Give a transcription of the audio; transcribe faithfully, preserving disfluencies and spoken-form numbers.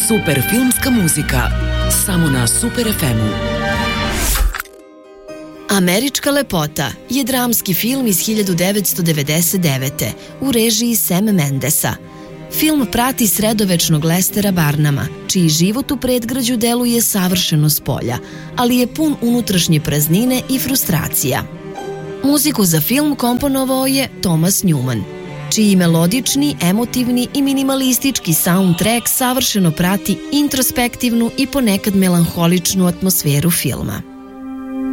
Super filmska muzika, samo na Super ef emu. Američka lepota je dramski film iz hiljadu devetsto devedeset devete. u režiji Sam Mendesa. Film prati sredovečnog Lestera Barnama, čiji život u predgrađu deluje savršeno spolja, ali je pun unutrašnje praznine i frustracija. Muziku za film komponovao je Thomas Newman, čiji melodični, emotivni i minimalistički soundtrack savršeno prati introspektivnu i ponekad melanholičnu atmosferu filma.